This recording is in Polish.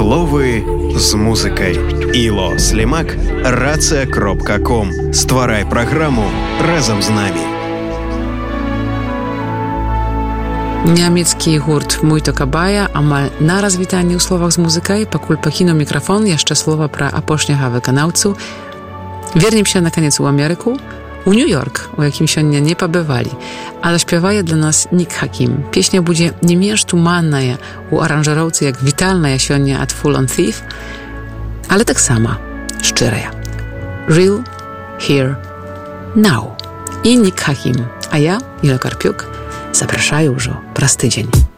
Словы з музыкай. Іло Слімак, Рацыя.ком. Стварай праграму разам з намі. Нямецкі гурт Muito Kabaya амаль на развітанні ў словах з музыкай, пакуль пакіну мікрафон, яшчэ слова пра апошняга выканаўцу. Вернемся на канец у Амерыку, у Нью-Йорк, у якім сёння не пабывалі, а заśpiewaje dla nas Nick Hakim. Pieśnia będzie nie mniej tumanna u aranżerowcy jak witalna sёnня od Full on Thief, ale tak sama, szczera. Real, here, now. I Nick Hakim, a ja, Ila Karpiuk, zapraszаю już o prаз tydzień.